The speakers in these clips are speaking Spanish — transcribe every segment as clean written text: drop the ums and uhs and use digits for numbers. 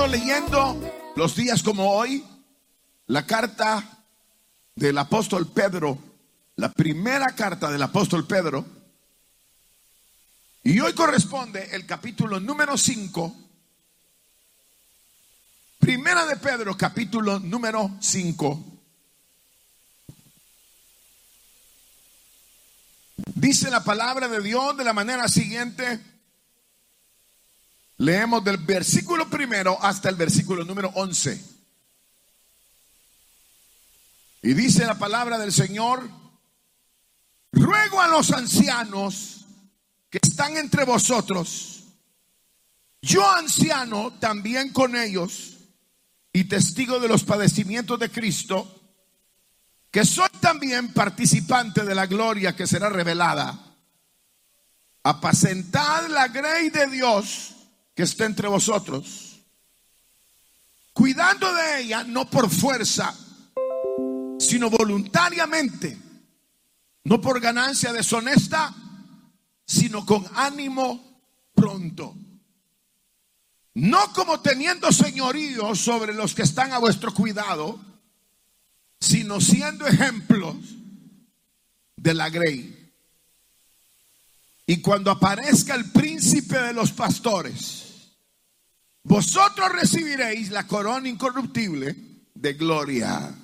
estado leyendo los días como hoy la carta del apóstol Pedro, la primera carta del apóstol Pedro, y hoy corresponde el capítulo número 5, primera de Pedro, capítulo número 5. Dice la palabra de Dios de la manera siguiente. Leemos del versículo primero hasta el versículo número 11. Y dice la palabra del Señor: ruego a los ancianos que están entre vosotros, yo anciano también con ellos y testigo de los padecimientos de Cristo, que soy también participante de la gloria que será revelada. Apacentad la grey de Dios que está entre vosotros, cuidando de ella no por fuerza, sino voluntariamente, no por ganancia deshonesta, sino con ánimo pronto, no como teniendo señorío sobre los que están a vuestro cuidado, sino siendo ejemplos de la grey. Y cuando aparezca el príncipe de los pastores, vosotros recibiréis la corona incorruptible de gloria.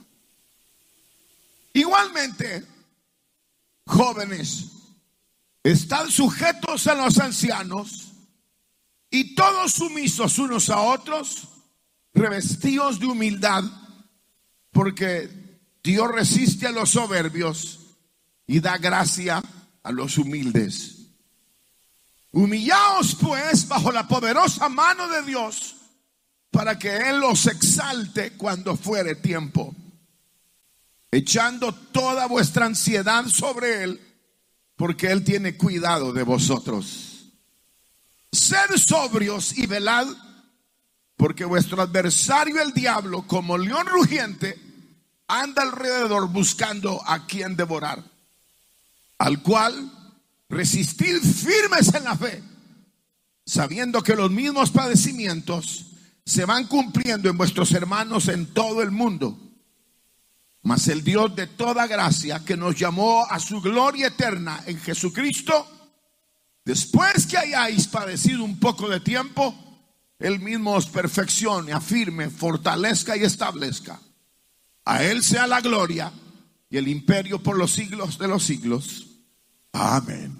Igualmente, jóvenes, estad sujetos a los ancianos y todos sumisos unos a otros, revestidos de humildad, porque Dios resiste a los soberbios y da gracia a los humildes. Humillaos pues bajo la poderosa mano de Dios, para que Él los exalte cuando fuere tiempo, echando toda vuestra ansiedad sobre Él, porque Él tiene cuidado de vosotros. Sed sobrios y velad, porque vuestro adversario el diablo, como león rugiente, anda alrededor buscando a quien devorar, al cual resistid firmes en la fe, sabiendo que los mismos padecimientos se van cumpliendo en vuestros hermanos en todo el mundo. Mas el Dios de toda gracia, que nos llamó a su gloria eterna en Jesucristo, después que hayáis padecido un poco de tiempo, Él mismo os perfeccione, afirme, fortalezca y establezca. A Él sea la gloria y el imperio por los siglos de los siglos. Amén.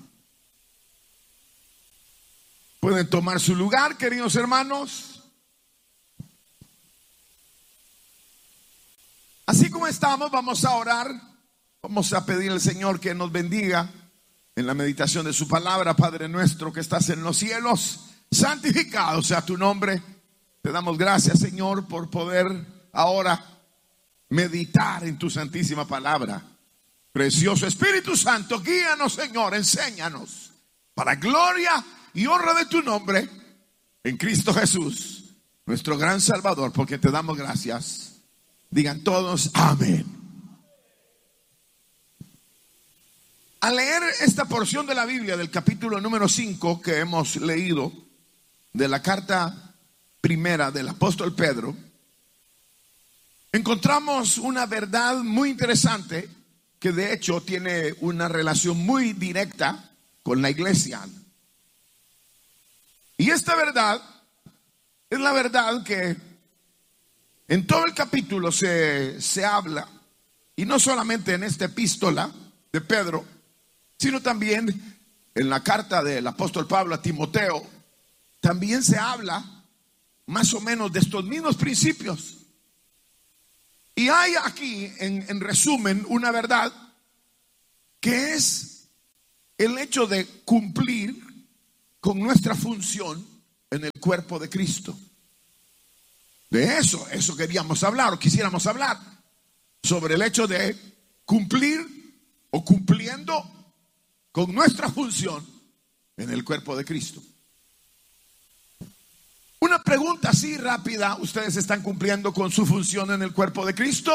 Pueden tomar su lugar, queridos hermanos. Así como estamos, vamos a orar. Vamos a pedir al Señor que nos bendiga en la meditación de su palabra. Padre nuestro que estás en los cielos, santificado sea tu nombre. Te damos gracias, Señor, por poder ahora meditar en tu santísima palabra. Precioso Espíritu Santo, guíanos, Señor, enséñanos, para gloria y honra de tu nombre, en Cristo Jesús, nuestro gran Salvador, porque te damos gracias. Digan todos amén. Al leer esta porción de la Biblia del capítulo número 5 que hemos leído de la carta primera del apóstol Pedro, encontramos una verdad muy interesante que de hecho tiene una relación muy directa con la iglesia. Y esta verdad es la verdad que en todo el capítulo se habla, y no solamente en esta epístola de Pedro, sino también en la carta del apóstol Pablo a Timoteo, también se habla más o menos de estos mismos principios. Y hay aquí, en resumen, una verdad que es el hecho de cumplir con nuestra función en el cuerpo de Cristo. De eso queríamos hablar, o quisiéramos hablar, sobre el hecho de cumplir o cumpliendo con nuestra función en el cuerpo de Cristo. Una pregunta así rápida: ¿ustedes están cumpliendo con su función en el cuerpo de Cristo?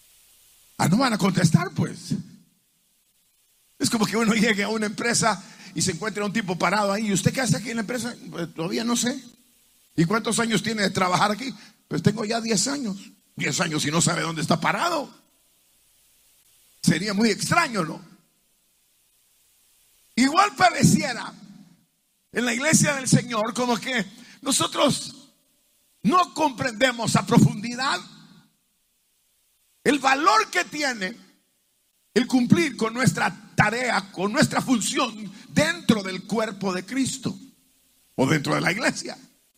No van a contestar, pues. Es como que uno llegue a una empresa y se encuentra un tipo parado ahí. ¿Y usted qué hace aquí en la empresa? Pues todavía no sé. ¿Y cuántos años tiene de trabajar aquí? Pues tengo ya 10 años. 10 años y no sabe dónde está parado. Sería muy extraño, ¿no? Igual pareciera en la iglesia del Señor como que nosotros no comprendemos a profundidad el valor que tiene el cumplir con nuestra tarea, con nuestra función dentro del cuerpo de Cristo o dentro de la iglesia.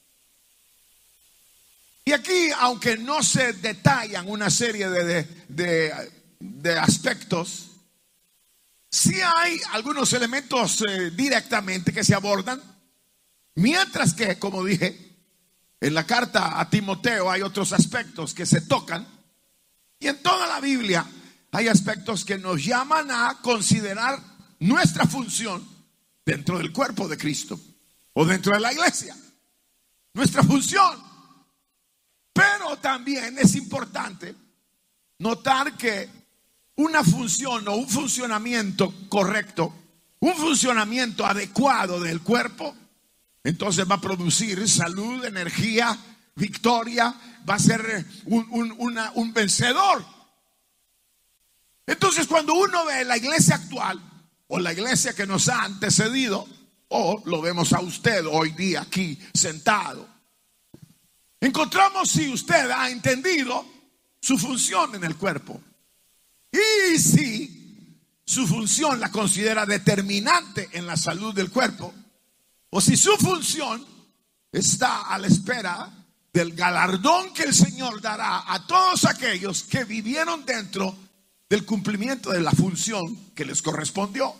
Y aquí, aunque no se detallan una serie de aspectos, sí hay algunos elementos directamente que se abordan, mientras que, como dije, en la carta a Timoteo hay otros aspectos que se tocan. Y en toda la Biblia hay aspectos que nos llaman a considerar nuestra función dentro del cuerpo de Cristo o dentro de la iglesia. Nuestra función. Pero también es importante notar que una función o un funcionamiento correcto, un funcionamiento adecuado del cuerpo, entonces va a producir salud, energía, victoria, va a ser un vencedor. Entonces, cuando uno ve la iglesia actual o la iglesia que nos ha antecedido, o lo vemos a usted hoy día aquí sentado, encontramos si usted ha entendido su función en el cuerpo y si su función la considera determinante en la salud del cuerpo, o si su función está a la espera del galardón que el Señor dará a todos aquellos que vivieron dentro del cumplimiento de la función que les correspondió.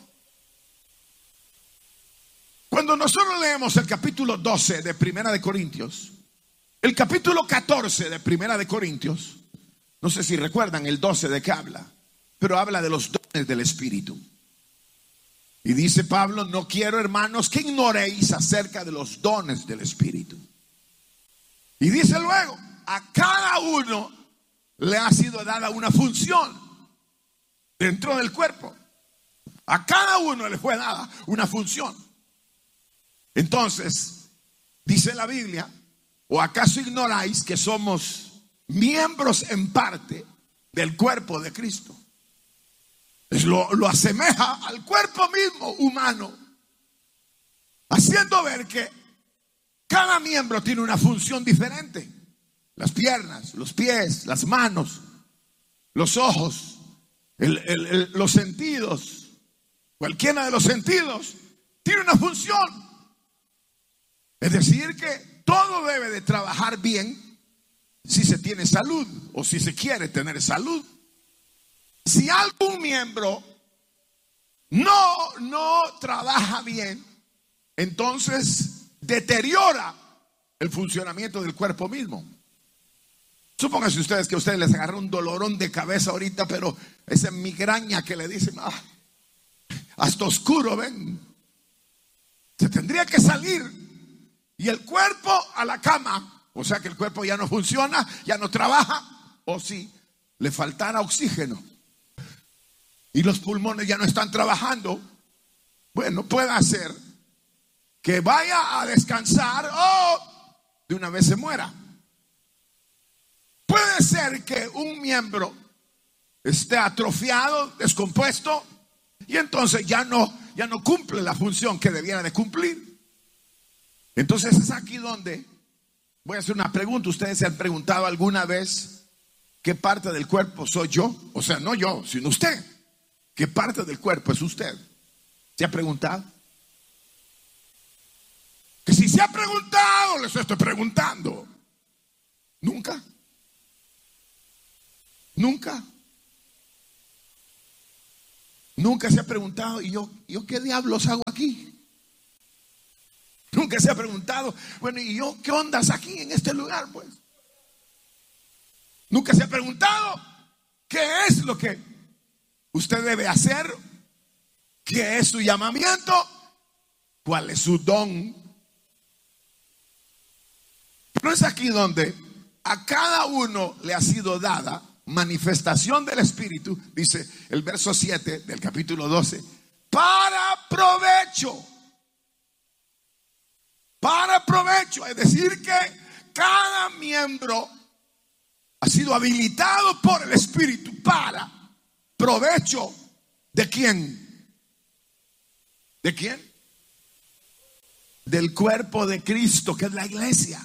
Cuando nosotros leemos el capítulo 12 de Primera de Corintios, el capítulo 14 de Primera de Corintios, no sé si recuerdan el 12 de qué habla, pero habla de los dones del Espíritu. Y dice Pablo: no quiero, hermanos, que ignoréis acerca de los dones del Espíritu. Y dice luego: a cada uno le ha sido dada una función dentro del cuerpo. A cada uno le fue dada una función. Entonces, dice la Biblia: ¿o acaso ignoráis que somos miembros en parte del cuerpo de Cristo? Lo asemeja al cuerpo mismo humano, haciendo ver que cada miembro tiene una función diferente. Las piernas, los pies, las manos, los ojos, los sentidos, cualquiera de los sentidos tiene una función. Es decir, que todo debe de trabajar bien si se tiene salud o si se quiere tener salud. Si algún miembro no trabaja bien, entonces deteriora el funcionamiento del cuerpo mismo. Supónganse ustedes que a ustedes les agarra un dolorón de cabeza ahorita, pero esa migraña que le dicen, hasta oscuro, ven, se tendría que salir y el cuerpo a la cama. O sea que el cuerpo ya no funciona, ya no trabaja, o si le faltara oxígeno y los pulmones ya no están trabajando, bueno, puede ser que vaya a descansar o de una vez se muera. Puede ser que un miembro esté atrofiado, descompuesto, y entonces ya no cumple la función que debiera de cumplir. Entonces es aquí donde voy a hacer una pregunta. ¿Ustedes se han preguntado alguna vez qué parte del cuerpo soy yo? O sea, no yo, sino usted. ¿Qué parte del cuerpo es usted? ¿Se ha preguntado? Que si se ha preguntado, les estoy preguntando. ¿Nunca? ¿Nunca? Nunca se ha preguntado, ¿y yo qué diablos hago aquí? Nunca se ha preguntado, bueno, ¿y yo qué ondas aquí en este lugar? Pues nunca se ha preguntado qué es lo que usted debe hacer, qué es su llamamiento, cuál es su don. Pero es aquí donde a cada uno le ha sido dada manifestación del Espíritu, dice el verso 7 del capítulo 12. para provecho. Para provecho, es decir que cada miembro ha sido habilitado por el Espíritu para provecho. ¿De quién? ¿De quién? Del cuerpo de Cristo, que es la iglesia.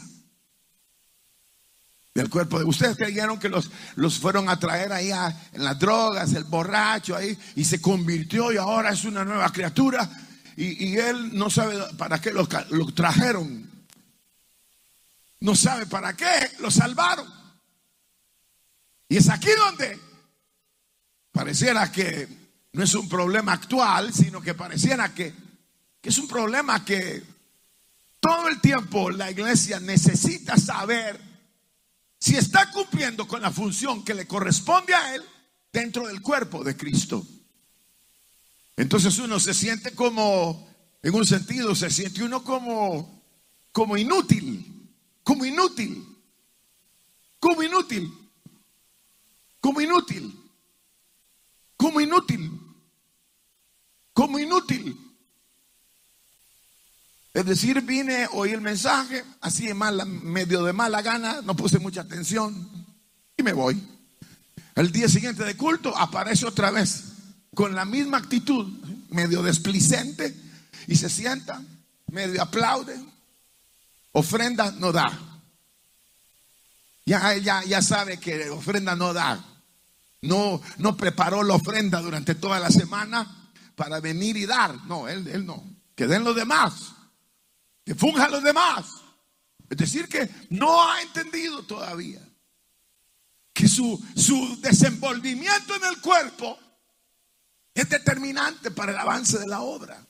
Del cuerpo de ustedes. Creyeron que los fueron a traer ahí en las drogas, el borracho ahí, y se convirtió y ahora es una nueva criatura. Y él no sabe para qué lo trajeron. No sabe para qué lo salvaron. Y es aquí donde pareciera que no es un problema actual, sino que pareciera que es un problema que todo el tiempo la iglesia necesita saber si está cumpliendo con la función que le corresponde a él dentro del cuerpo de Cristo. Entonces uno se siente como, en un sentido, se siente uno como inútil, como inútil, como inútil, como inútil, como inútil, como inútil. Es decir, vine, oí el mensaje, así de medio de mala gana, no puse mucha atención y me voy. El día siguiente de culto aparece otra vez con la misma actitud, medio desplicente, y se sienta, medio aplaude, ofrenda no da. Ya sabe que ofrenda no da. No preparó la ofrenda durante toda la semana para venir y dar. No, él no. Que den los demás. Que funjan los demás. Es decir, que no ha entendido todavía que su desenvolvimiento en el cuerpo es determinante para el avance de la obra.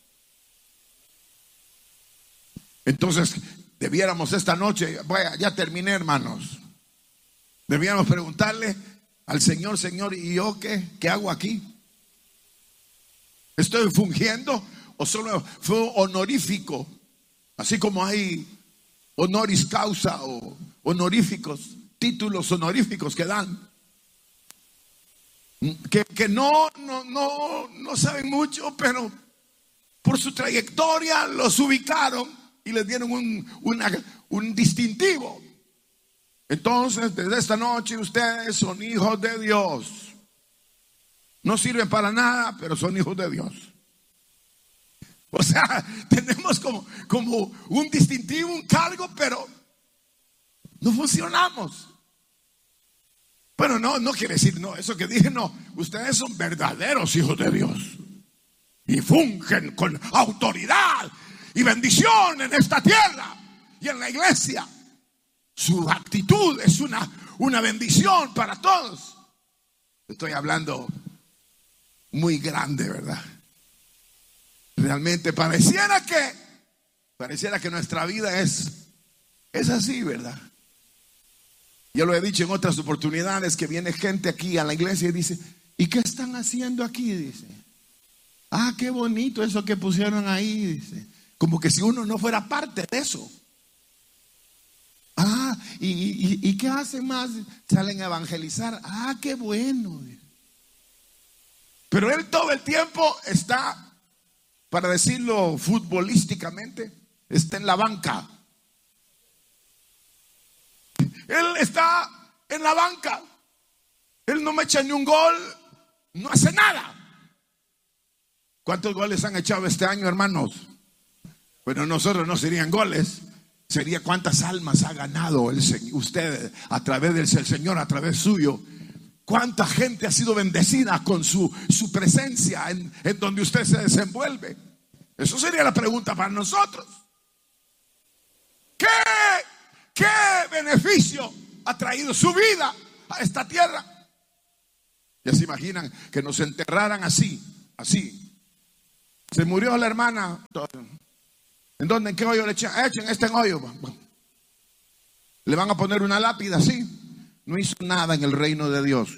Entonces, debiéramos esta noche, vaya, ya terminé, hermanos. Debiéramos preguntarle al Señor: Señor, ¿y yo qué hago aquí? ¿Estoy fungiendo o solo fue honorífico? Así como hay honoris causa o honoríficos, títulos honoríficos que dan, que no saben mucho, pero por su trayectoria los ubicaron y les dieron un distintivo. Entonces, desde esta noche ustedes son hijos de Dios. No sirven para nada, pero son hijos de Dios. O sea, tenemos como un distintivo, un cargo, pero no funcionamos. Bueno, no quiere decir, no, eso que dije, no. Ustedes son verdaderos hijos de Dios y fungen con autoridad y bendición en esta tierra y en la iglesia. Su actitud es una bendición para todos. Estoy hablando muy grande, ¿verdad? Realmente pareciera que nuestra vida es así, ¿verdad? Yo lo he dicho en otras oportunidades, que viene gente aquí a la iglesia y dice: ¿y qué están haciendo aquí? Dice: ah, qué bonito eso que pusieron ahí, dice. Como que si uno no fuera parte de eso. Ah, ¿y qué hacen más? Salen a evangelizar. Ah, qué bueno. Pero él todo el tiempo está, para decirlo futbolísticamente, está en la banca. Él está en la banca. Él no me echa ni un gol, no hace nada. ¿Cuántos goles han echado este año, hermanos? Bueno, nosotros no serían goles, sería cuántas almas ha ganado usted a través del Señor, a través suyo. Cuánta gente ha sido bendecida con su presencia en donde usted se desenvuelve. Eso sería la pregunta para nosotros. ¿Qué beneficio ha traído su vida a esta tierra? Ya se imaginan que nos enterraran así. Se murió la hermana. ¿En dónde? ¿En qué hoyo le echan? Echen este en hoyo. Le van a poner una lápida así. No hizo nada en el reino de Dios.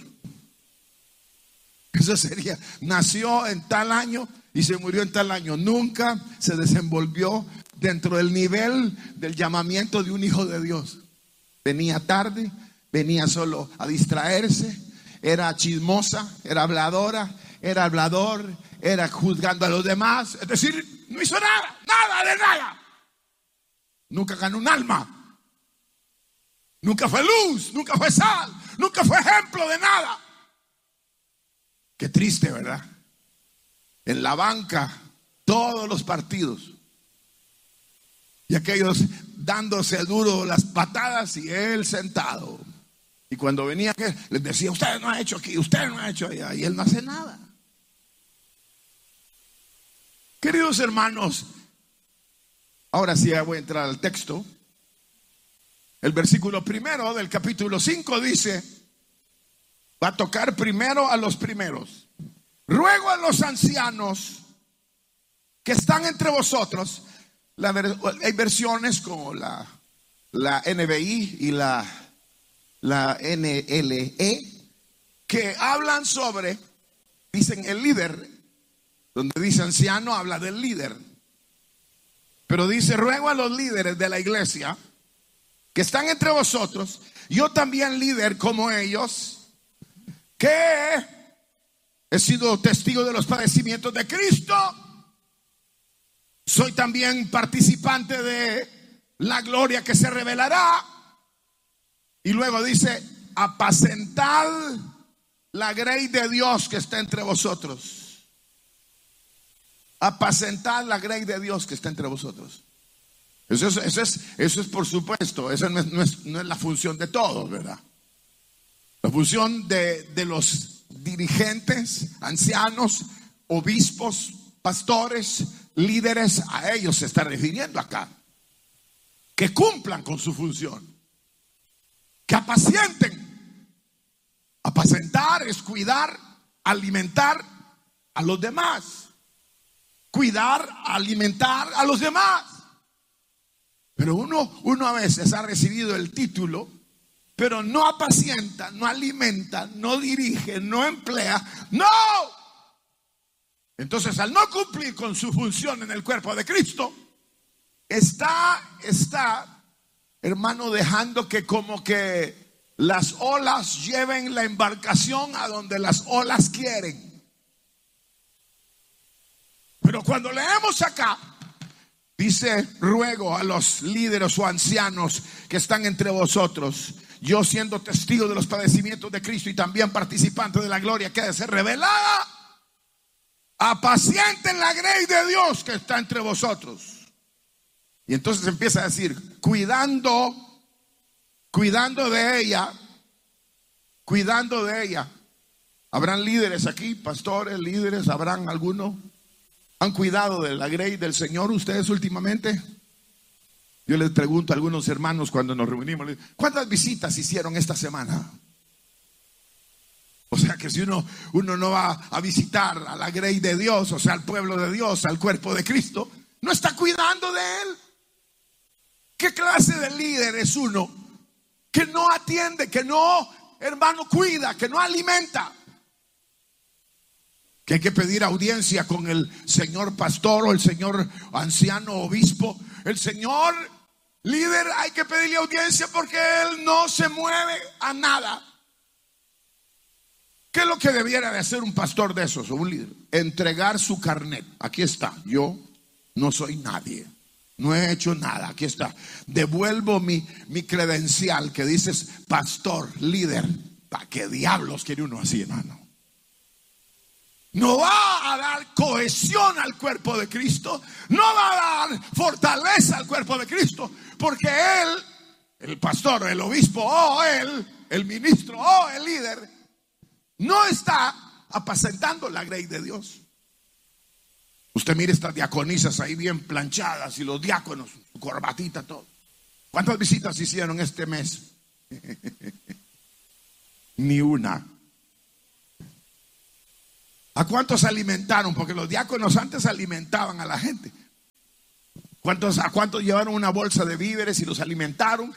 Eso sería: nació en tal año y se murió en tal año. Nunca se desenvolvió dentro del nivel del llamamiento de un hijo de Dios. Venía tarde, venía solo a distraerse, era chismosa, era habladora, era hablador, era juzgando a los demás. Es decir, no hizo nada, nada de nada. Nunca ganó un alma. Nunca fue luz, nunca fue sal, nunca fue ejemplo de nada. Qué triste, ¿verdad? En la banca, todos los partidos. Y aquellos dándose duro las patadas y él sentado. Y cuando venía les decía, usted no ha hecho aquí, usted no ha hecho allá. Y él no hace nada. Queridos hermanos, ahora sí ya voy a entrar al texto. El versículo primero del capítulo 5 dice, va a tocar primero a los primeros. Ruego a los ancianos que están entre vosotros. Hay versiones como la NBI y la NLE que hablan sobre, dicen el líder. Donde dice anciano habla del líder. Pero dice, ruego a los líderes de la iglesia que están entre vosotros, yo también líder como ellos, que he sido testigo de los padecimientos de Cristo, soy también participante de la gloria que se revelará. Y luego dice, apacentad la grey de Dios que está entre vosotros. Apacentad la grey de Dios que está entre vosotros. Eso es por supuesto. Esa no es la función de todos, ¿verdad? La función de los dirigentes, ancianos, obispos, pastores, líderes, a ellos se está refiriendo acá. Que cumplan con su función. Que apacienten. Apacentar es cuidar, alimentar a los demás. Cuidar, alimentar a los demás. Pero uno a veces ha recibido el título, pero no apacienta, no alimenta, no dirige, no emplea. ¡No! Entonces, al no cumplir con su función en el cuerpo de Cristo, está, hermano, dejando que como que las olas lleven la embarcación a donde las olas quieren. Pero cuando leemos acá, dice, ruego a los líderes o ancianos que están entre vosotros, yo siendo testigo de los padecimientos de Cristo y también participante de la gloria que ha de ser revelada, apacienten la grey de Dios que está entre vosotros. Y entonces empieza a decir, cuidando de ella. ¿Habrán líderes aquí, pastores, líderes? ¿Habrán alguno? ¿Han cuidado de la grey del Señor ustedes últimamente? Yo les pregunto a algunos hermanos cuando nos reunimos, ¿cuántas visitas hicieron esta semana? O sea que si uno no va a visitar a la grey de Dios, o sea al pueblo de Dios, al cuerpo de Cristo, no está cuidando de él. ¿Qué clase de líder es uno que no atiende, que no, hermano, cuida, que no alimenta? Que hay que pedir audiencia con el señor pastor o el señor anciano obispo. El señor líder hay que pedirle audiencia porque él no se mueve a nada. ¿Qué es lo que debiera de hacer un pastor de esos o un líder? Entregar su carnet. Aquí está, yo no soy nadie, no he hecho nada, aquí está. Devuelvo mi credencial que dices pastor, líder. ¿Para qué diablos quiere uno así, hermano? No va a dar cohesión al cuerpo de Cristo, no va a dar fortaleza al cuerpo de Cristo, porque él, el pastor, el obispo o él, el ministro o el líder, no está apacentando la grey de Dios. Usted mire estas diaconisas ahí bien planchadas y los diáconos, su corbatita, todo. ¿Cuántas visitas hicieron este mes? Ni una. ¿A cuántos alimentaron? Porque los diáconos antes alimentaban a la gente. ¿A cuántos llevaron una bolsa de víveres y los alimentaron?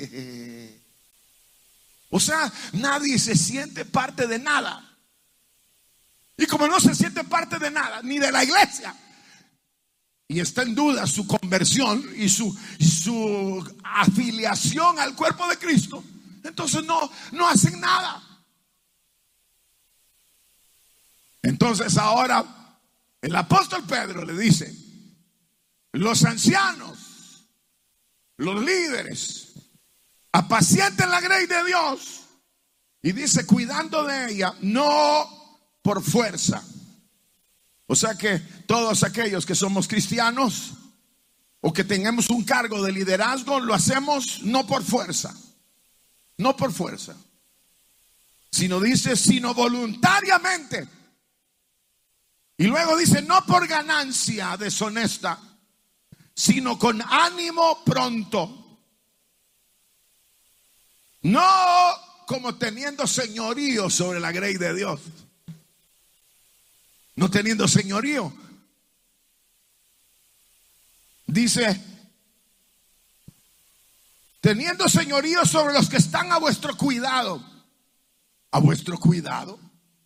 O sea, nadie se siente parte de nada. Y como no se siente parte de nada, ni de la iglesia, y está en duda su conversión y su afiliación al cuerpo de Cristo, entonces no hacen nada. Entonces Entonces ahora el apóstol Pedro le dice: los ancianos, los líderes, apacienten la grey de Dios. Y dice, cuidando de ella, no por fuerza. O sea que todos aquellos que somos cristianos o que tengamos un cargo de liderazgo, lo hacemos no por fuerza, no por fuerza, sino dice, sino voluntariamente. Y luego dice, no por ganancia deshonesta, sino con ánimo pronto, no como teniendo señorío sobre la grey de Dios, no teniendo señorío. Dice, teniendo señorío sobre los que están a vuestro cuidado. A vuestro cuidado.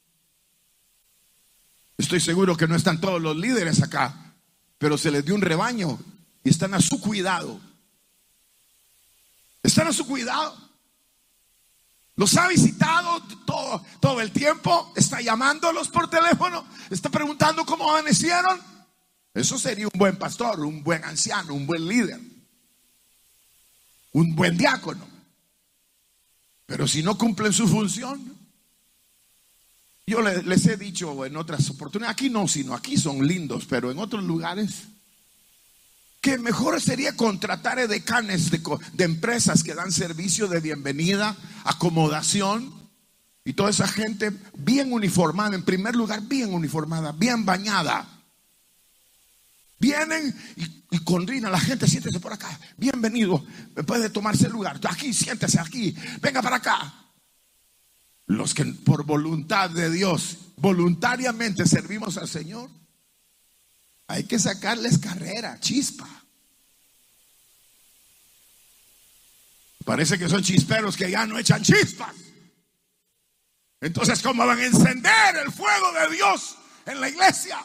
Estoy seguro que no están todos los líderes acá, pero se les dio un rebaño y están a su cuidado. Están a su cuidado. Los ha visitado todo el tiempo. Está llamándolos por teléfono. Está preguntando cómo amanecieron. Eso sería un buen pastor, un buen anciano, un buen líder, un buen diácono. Pero si no cumplen su función, yo les he dicho en otras oportunidades, aquí no, sino aquí son lindos, pero en otros lugares, que mejor sería contratar edecanes de empresas que dan servicio de bienvenida, acomodación, y toda esa gente bien uniformada, en primer lugar bien uniformada, bien bañada. Vienen y conrina la gente, siéntese por acá, bienvenido, puede tomarse el lugar, aquí, siéntese aquí, venga para acá. Los que por voluntad de Dios voluntariamente servimos al Señor, hay que sacarles carrera, chispa. Parece que son chisperos que ya no echan chispas. Entonces, ¿cómo van a encender el fuego de Dios en la iglesia?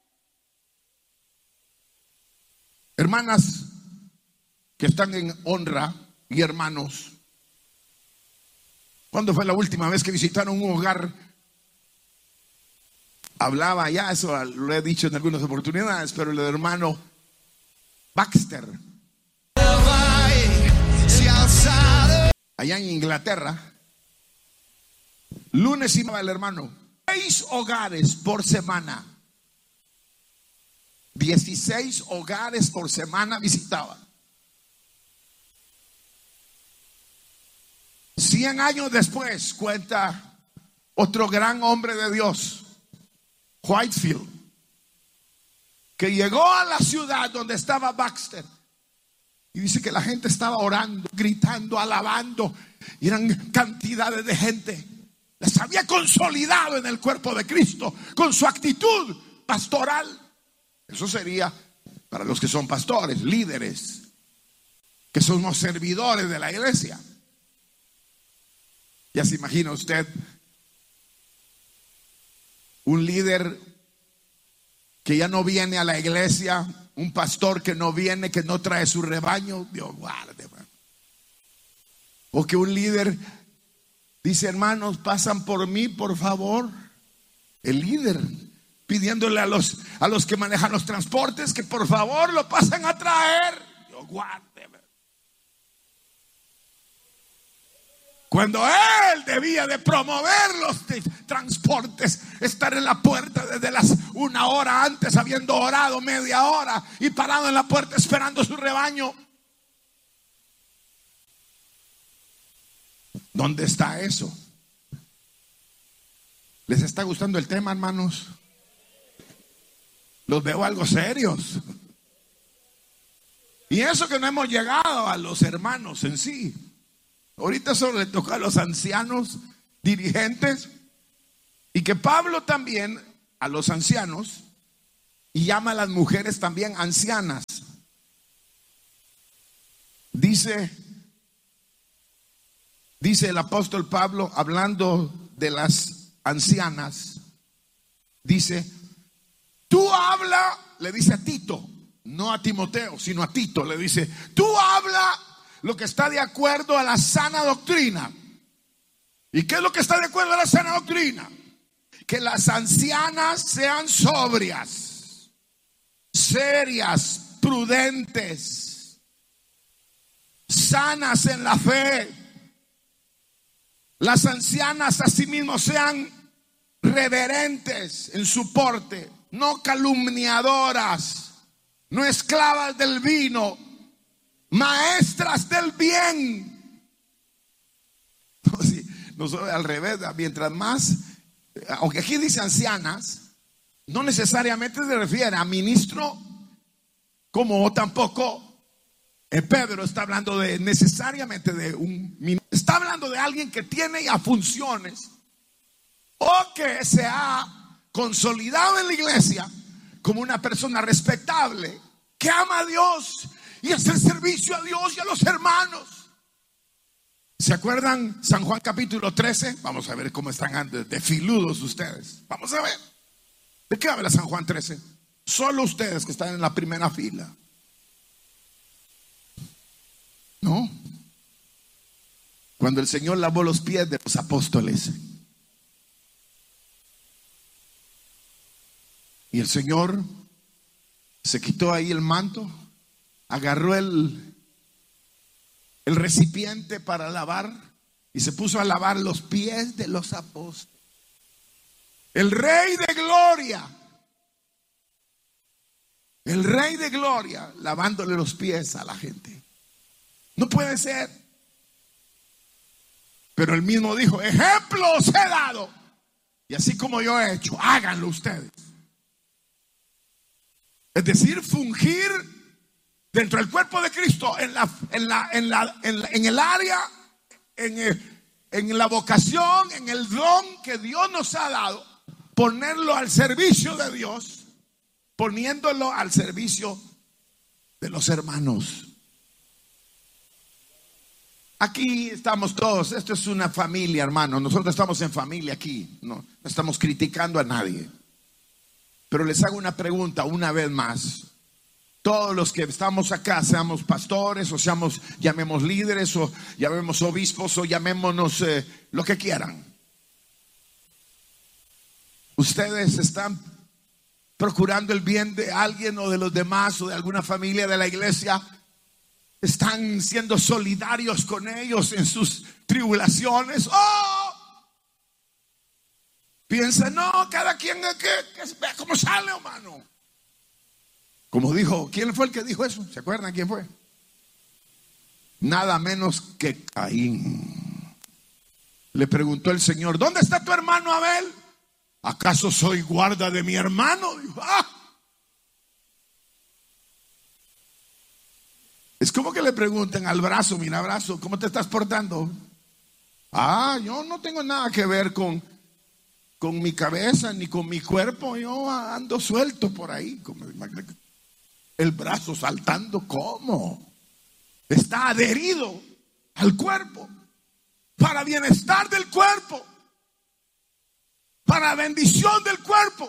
Hermanas que están en honra y hermanos, ¿cuándo fue la última vez que visitaron un hogar? Hablaba ya, eso lo he dicho en algunas oportunidades, pero el hermano Baxter, allá en Inglaterra, lunes iba el hermano, 6 hogares por semana, 16 hogares por semana visitaba. 100 años después, cuenta otro gran hombre de Dios, Whitefield, que llegó a la ciudad donde estaba Baxter, y dice que la gente estaba orando, gritando, alabando, y eran cantidades de gente. Les había consolidado en el cuerpo de Cristo con su actitud pastoral. Eso sería para los que son pastores, líderes, que somos servidores de la iglesia. Ya se imagina usted un líder que ya no viene a la iglesia, un pastor que no viene, que no trae su rebaño. Dios guarde, man. O que un líder dice, hermanos, pasan por mí, por favor. El líder pidiéndole a los que manejan los transportes que por favor lo pasen a traer. Dios guarde, man. Cuando él debía de promover los transportes, estar en la puerta desde las 1 hora antes, habiendo orado media hora y parado en la puerta esperando su rebaño. ¿Dónde está eso? ¿Les está gustando el tema, hermanos? Los veo algo serios. Y eso que no hemos llegado a los hermanos en sí. Ahorita solo le toca a los ancianos, dirigentes, y que Pablo también a los ancianos, y llama a las mujeres también ancianas. Dice el apóstol Pablo, hablando de las ancianas, dice, tú habla, le dice a Tito, no a Timoteo, sino a Tito, le dice, tú habla lo que está de acuerdo a la sana doctrina. ¿Y qué es lo que está de acuerdo a la sana doctrina? que las ancianas sean sobrias, serias, prudentes, sanas en la fe. Las ancianas asimismo sean reverentes en su porte, no calumniadoras, no esclavas del vino, maestras del bien. No, al revés, mientras más, aunque aquí dice ancianas, no necesariamente se refiere a ministro, como tampoco Pedro está hablando de necesariamente de un ministro. Está hablando de alguien que tiene ya funciones o que se ha consolidado en la iglesia como una persona respetable, que ama a Dios y hace el servicio a Dios y a los hermanos. ¿Se acuerdan San Juan capítulo 13? Vamos a ver cómo están de filudos ustedes. Vamos a ver. ¿De qué habla San Juan 13? Solo ustedes que están en la primera fila. ¿No? Cuando el Señor lavó los pies de los apóstoles. Y el Señor se quitó ahí el manto, agarró el recipiente para lavar y se puso a lavar los pies de los apóstoles. El Rey de Gloria, el Rey de Gloria, lavándole los pies a la gente. No puede ser. Pero él mismo dijo: ejemplo os he dado, y así como yo he hecho, háganlo ustedes. Es decir, fungir dentro del cuerpo de Cristo en el área, en la vocación, en el don que Dios nos ha dado, ponerlo al servicio de Dios, poniéndolo al servicio de los hermanos. Aquí estamos todos, esto es una familia, hermano. Nosotros estamos en familia aquí, no estamos criticando a nadie. Pero les hago una pregunta una vez más. Todos los que estamos acá, seamos pastores o seamos, llamemos líderes o llamemos obispos o llamémonos lo que quieran, ¿ustedes están procurando el bien de alguien o de los demás o de alguna familia de la iglesia? ¿Están siendo solidarios con ellos en sus tribulaciones? ¡Oh! Piensa, no, cada quien que vea cómo sale, hermano. Como dijo, ¿quién fue el que dijo eso? ¿Se acuerdan quién fue? Nada menos que Caín. Le preguntó el Señor: ¿dónde está tu hermano Abel? ¿Acaso soy guarda de mi hermano? Dijo, Es como que le pregunten al brazo: mira, brazo, ¿cómo te estás portando? Yo no tengo nada que ver con mi cabeza ni con mi cuerpo. Yo ando suelto por ahí. El brazo saltando, ¿cómo? Está adherido al cuerpo para bienestar del cuerpo, para bendición del cuerpo.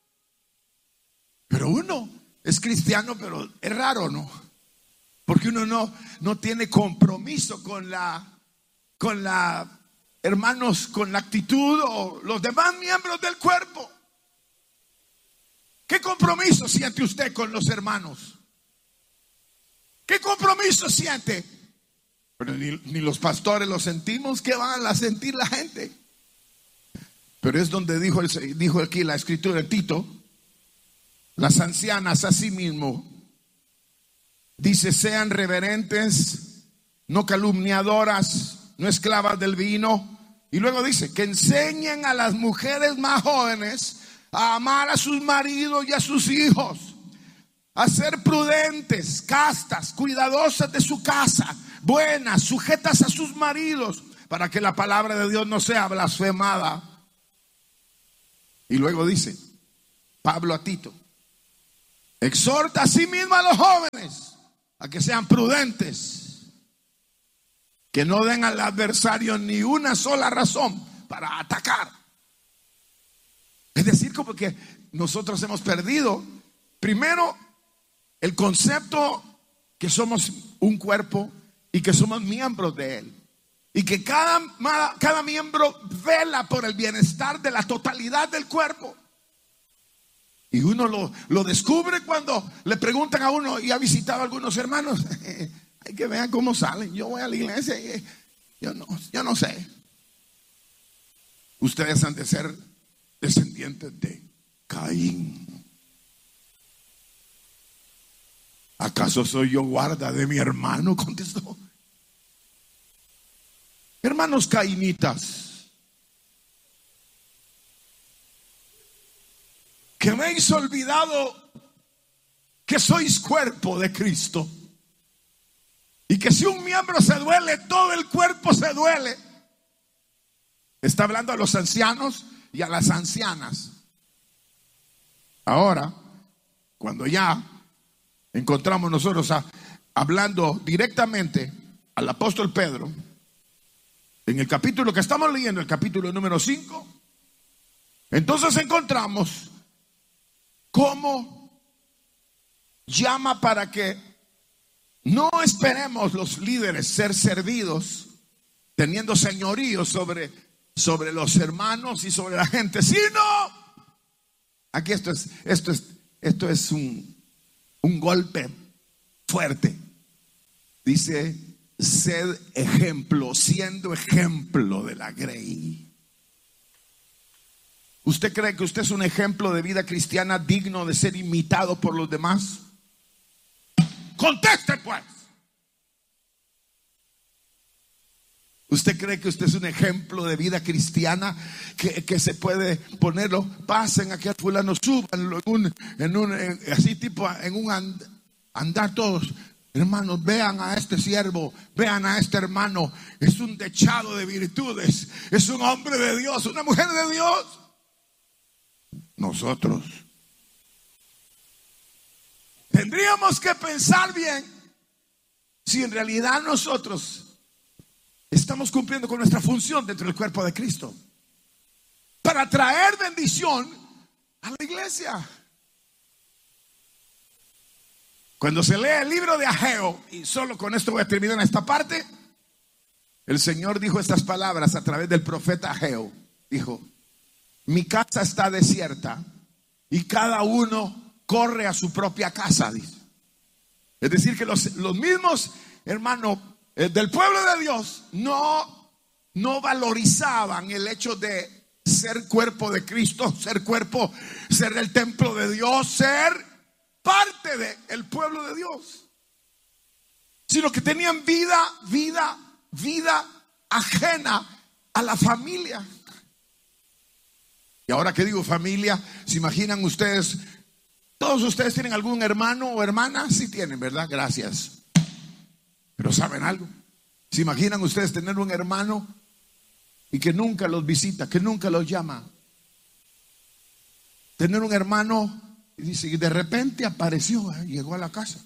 Pero uno es cristiano, pero es raro, ¿no? Porque uno no tiene compromiso con la hermanos, con la actitud o los demás miembros del cuerpo. ¿Qué compromiso siente usted con los hermanos? ¿Qué compromiso siente? Pero ni los pastores lo sentimos. ¿Qué van a sentir la gente? Pero es donde dijo aquí la escritura en Tito: las ancianas asimismo, dice, sean reverentes, no calumniadoras, no esclavas del vino. Y luego dice que enseñen a las mujeres más jóvenes a amar a sus maridos y a sus hijos, a ser prudentes, castas, cuidadosas de su casa, buenas, sujetas a sus maridos, para que la palabra de Dios no sea blasfemada. Y luego dice Pablo a Tito: exhorta a sí mismo a los jóvenes a que sean prudentes, que no den al adversario ni una sola razón para atacar. Es decir, como que nosotros hemos perdido primero el concepto que somos un cuerpo y que somos miembros de él. y que cada miembro vela por el bienestar de la totalidad del cuerpo. Y uno lo descubre cuando le preguntan a uno, y ha visitado a algunos hermanos, hay que ver cómo salen. Yo voy a la iglesia y yo no sé. Ustedes han de ser descendientes de Caín. ¿Acaso soy yo guarda de mi hermano? Contestó. Hermanos cainitas, que habéis olvidado que sois cuerpo de Cristo, y que si un miembro se duele, todo el cuerpo se duele. Está hablando a los ancianos y a las ancianas. Ahora, cuando ya encontramos nosotros hablando directamente al apóstol Pedro, en el capítulo que estamos leyendo, el capítulo número 5, entonces encontramos cómo llama para que no esperemos los líderes ser servidos, teniendo señorío sobre los hermanos y sobre la gente, sino, aquí esto es un golpe fuerte. Dice: sed ejemplo, siendo ejemplo de la grey. ¿Usted cree que usted es un ejemplo de vida cristiana digno de ser imitado por los demás? Conteste pues. ¿Usted cree que usted es un ejemplo de vida cristiana que se puede ponerlo? Pasen aquí al fulano, súbanlo en un así tipo, en un andar todos. Hermanos, vean a este siervo, vean a este hermano. Es un dechado de virtudes, es un hombre de Dios, una mujer de Dios. Nosotros tendríamos que pensar bien si en realidad nosotros estamos cumpliendo con nuestra función dentro del cuerpo de Cristo para traer bendición a la iglesia. Cuando se lee el libro de Ageo, y solo con esto voy a terminar en esta parte, el Señor dijo estas palabras a través del profeta Ageo. Dijo: mi casa está desierta y cada uno corre a su propia casa, dice. Es decir, que los mismos hermanos del pueblo de Dios no valorizaban el hecho de ser cuerpo de Cristo, ser el templo de Dios, ser parte del pueblo de Dios, sino que tenían vida ajena a la familia. Y ahora que digo familia, ¿se imaginan ustedes? Todos ustedes tienen algún hermano o hermana. Sí tienen, ¿verdad? Gracias. Pero ¿saben algo? ¿Se imaginan ustedes tener un hermano y que nunca los visita, que nunca los llama? Tener un hermano y dice, y de repente apareció, llegó a la casa.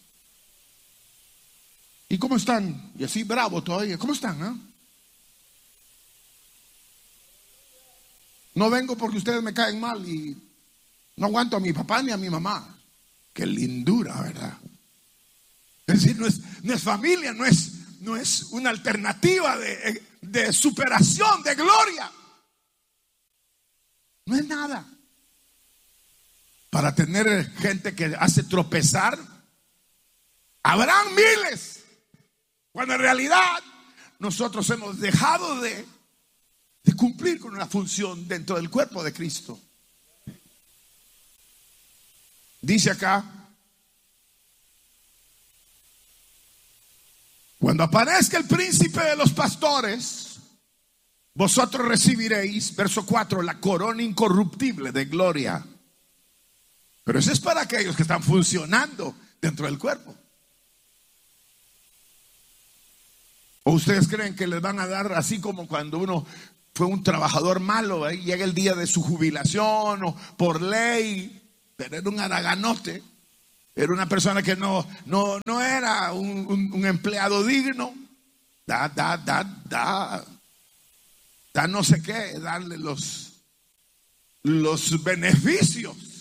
¿Y cómo están? Y así bravo todavía. ¿Cómo están? No vengo porque ustedes me caen mal y no aguanto a mi papá ni a mi mamá. Qué lindura, ¿verdad? Es decir, no es familia, no es una alternativa de superación, de gloria. No es nada. Para tener gente que hace tropezar, habrán miles, cuando en realidad nosotros hemos dejado de cumplir con una función dentro del cuerpo de Cristo. Dice acá: cuando aparezca el príncipe de los pastores, vosotros recibiréis, verso 4, la corona incorruptible de gloria. Pero eso es para aquellos que están funcionando dentro del cuerpo. ¿O ustedes creen que les van a dar así como cuando uno fue un trabajador malo, llega el día de su jubilación, o por ley, pero era un haraganote, era una persona que no era un empleado digno, da no sé qué, darle los beneficios